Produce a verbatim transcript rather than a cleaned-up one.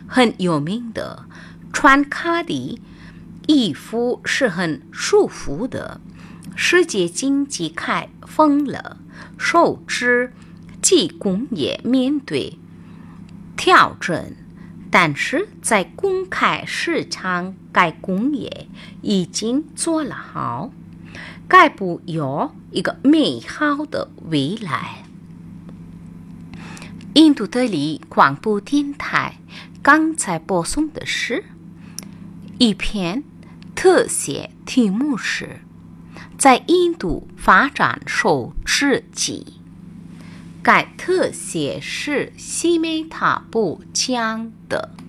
很有名的，穿卡的衣服是很舒服的。世界经济开放了，受制技工业面对挑战，但是在公开市场，该工业已经做了好，该不有一个美好的未来。印度德里广播电台刚才播送的是一篇特写，题目是在印度发展手制机。该特写是西梅塔布讲的。